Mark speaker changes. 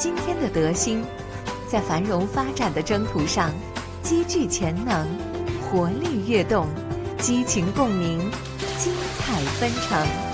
Speaker 1: 今天的德兴，在繁荣发展的征途上，积聚潜能，活力跃动，激情共鸣，精彩纷呈。